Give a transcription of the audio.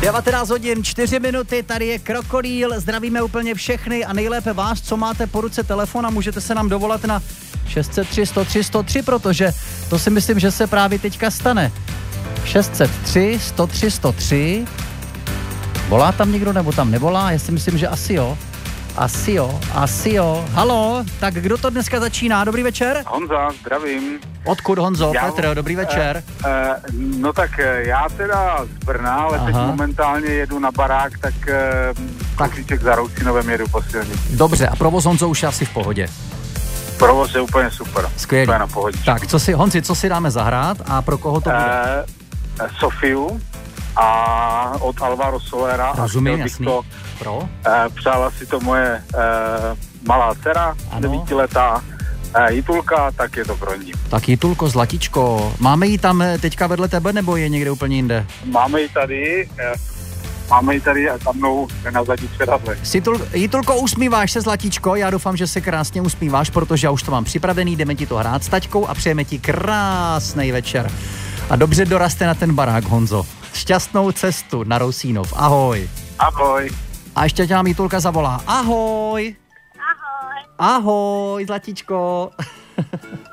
19 hodin, 4 minuty, tady je Krokodýl, zdravíme úplně všechny a nejlépe vás, co máte po ruce telefon a můžete se nám dovolat na 603 103 103, protože to si myslím, že se právě teďka stane. 603 103 103, volá tam někdo nebo tam nevolá? Já si myslím, že asi jo. Asi jo. Halo, tak kdo to dneska začíná? Dobrý večer. Honza, zdravím. Odkud Honzo? Petr, dobrý večer. No tak já teda z Brna, ale teď momentálně jedu na barák, tak kousíček za Rousinovem jedu po silnici. Dobře, a provoz Honzo už je asi v pohodě. Provoz je úplně super. Skvělý. Úplně na pohodě. Tak, Honzi, co si dáme zahrát a pro koho to bude? Sofiu a od Alvaro Solera. Rozumím, jasný. Přála si to moje malá dcera, 9letá Jitulka, tak je to pro ní. Tak Jitulko, zlatičko, máme ji tam teďka vedle tebe, nebo je někde úplně jinde? Máme ji tady a za mnou na zadní předadle. Jitulko, usmíváš se, zlatičko? Já doufám, že se krásně usmíváš, protože já už to mám připravený, jdeme ti to hrát s taťkou a přejeme ti krásný večer. A dobře doraste na ten barák, Honzo. Šťastnou cestu na Rousínov. Ahoj. Ahoj. A ještě tě nám Jitulka zavolá. Ahoj. Ahoj. Ahoj, zlatičko.